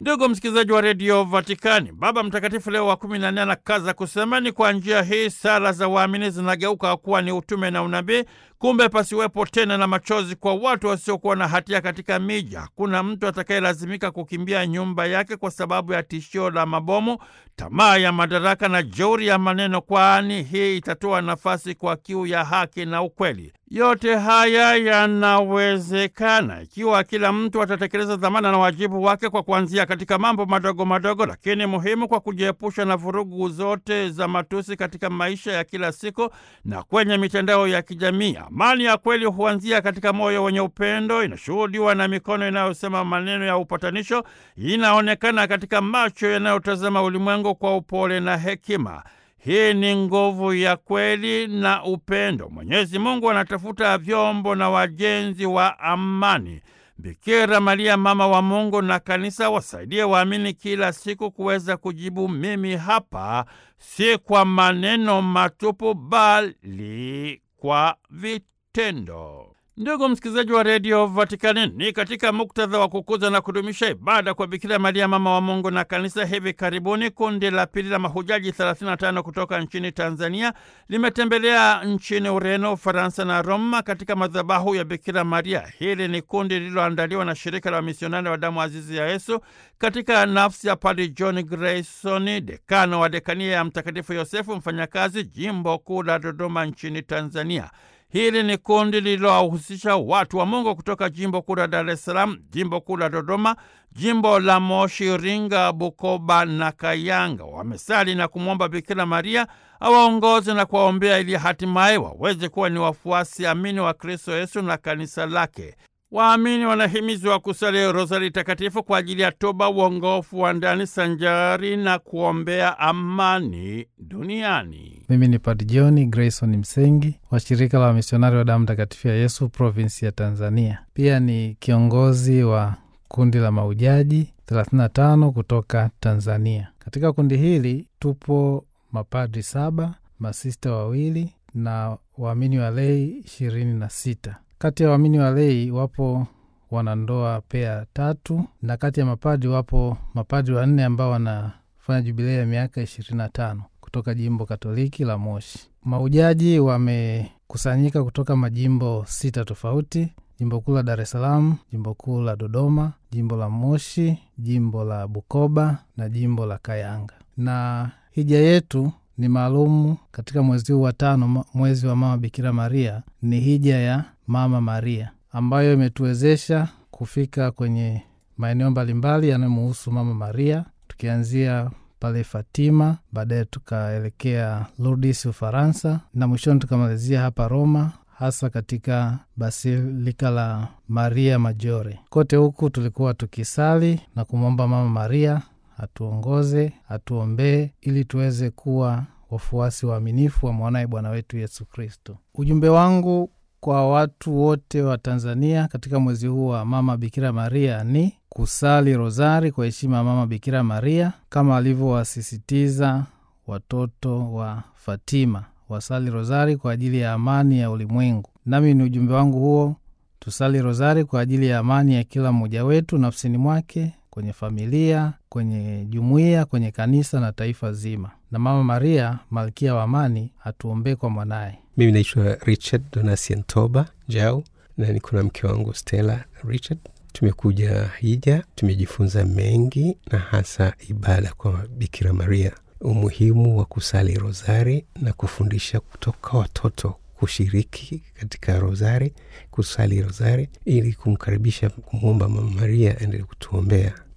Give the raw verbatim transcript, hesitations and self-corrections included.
Ndugu msikilizaji wa redio Vatikani, Baba Mtakatifu Leo wa kumi na nne anakaza kusema ni kwa njia hii sala za waamini zinageuka kuwa ni utume na unabii. Kumbe pasiwepo tena na machozi kwa watu wasiokuwa na hatia katika miji. Hakuna mtu atakayelazimika kukimbia nyumba yake kwa sababu ya tishio la mabomu, tamaa ya madaraka na jeuri ya maneno, kwani hii itatoa nafasi kwa kiu ya haki na ukweli. Yote haya yanawezekana ikiwa kila mtu atatekeleza dhamana na wajibu wake kwa kuanzia katika mambo madogo madogo lakini muhimu, kwa kujiepusha na vurugu zote za matusi katika maisha ya kila siku na kwenye mitandao ya kijamii. Amani ya kweli huanzia katika moyo wenye upendo, inashuhudiwa na mikono inayosema maneno ya upatanisho, inaonekana katika macho yanayotazama ulimwengu kwa upole na hekima. Hii ni nguvu ya kweli na upendo. Mwenyezi Mungu anatafuta vyombo na wajenzi wa amani. Bikira Maria, mama wa Mungu na kanisa, wasaidie waamini kila siku kuweza kujibu mimi hapa, si kwa maneno matupu bali kwa vitendo. Ndugu msikilizaji wa redio Vatikani, ni katika muktadha wa kukuza na kudumisha ibada kwa Bikira Maria mama wa Mungu na kanisa, hivi karibuni kundi la pili la mahujaji thelathini na tano kutoka nchini Tanzania limetembelea nchini Ureno, Ufaransa na Roma katika madhabahu ya Bikira Maria. Hili ni kundi lililoandaliwa na shirika la wamisionari wa damu azizi ya Yesu katika nafsi ya Padre John Grayson, dekano wa dekania ya Mtakatifu Yosefu Mfanyakazi, jimbo kuu la Dodoma nchini Tanzania. Hili ni kundi lililohusisha watu wa Mungu kutoka jimbo kuu la Dar es Salaam, jimbo kuu la Dodoma, jimbo la Moshi, Iringa, Bukoba na Kayanga. Wamesali na kumwomba Bikira Maria awaongoze na kuwaombea ili hatimaye waweze kuwa ni wafuasi amini wa Kristo Yesu na kanisa lake. Waamini wanahimizwa kusali rozari takatifu kwa ajili ya toba, uongofu wa ndani sanjari na kuombea amani duniani. Mimi ni Padre John Grayson Msengi wa shirika la wamisionari wa damu takatifu ya Yesu provinsi ya Tanzania. Pia ni kiongozi wa kundi la mahujaji thelathini na tano kutoka Tanzania. Katika kundi hili tupo mapadri saba, masista wawili na waamini wa lei ishirini na sita. Kati ya waamini wa lei wapo wanandoa pea tatu, na kati ya mapadri wapo mapadri wanne ambao wanafanya jubilei ya miaka ishirini na tano kutoka jimbo Katoliki la Moshi. Mahujaji wamekusanyika kutoka majimbo sita tofauti: jimbo kuu la Dar es Salaam, jimbo kuu la Dodoma, jimbo la Moshi, jimbo la Bukoba na jimbo la Kayanga. Na hija yetu ni maalumu katika mwezi huu wa tano, mwezi wa Mama Bikira Maria. Ni hija ya Mama Maria ambayo imetuwezesha kufika kwenye maeneo mbalimbali yanayomhusu Mama Maria, tukianzia pale Fatima, baadaye tukaelekea Lourdes Ufaransa, na mwishoni tukamalizia hapa Roma, hasa katika Basilika la Maria Maggiore. Kote huku tulikuwa tukisali na kumwomba Mama Maria atuongoze, atuombee ili tuweze kuwa wafuasi waaminifu wa mwanaye Bwana wetu Yesu Kristo. Ujumbe wangu kwa watu wote wa Tanzania katika mwezi huu wa Mama Bikira Maria ni kusali rozari kwa heshima ya Mama Bikira Maria, kama alivyowasisitiza watoto wa Fatima wasali rozari kwa ajili ya amani ya ulimwengu. Nami ni ujumbe wangu huo, tusali rozari kwa ajili ya amani ya kila mmoja wetu nafsini mwake, kwenye familia, kwenye jumuiya, kwenye kanisa na taifa zima. Na Mama Maria, malkia wa amani, atuombee kwa mwanaye. Mimi naitwa Richard Donatien Toba Jau, na niko na mke wangu Stella Richard. Tumekuja hija, tumejifunza mengi na hasa ibada kwa Bikira Maria, umuhimu wa kusali rozari na kufundisha kutoka watoto kushiriki katika rozari, kusali rozari ili kumkaribisha, kumwomba Mama Maria endelee kutuombea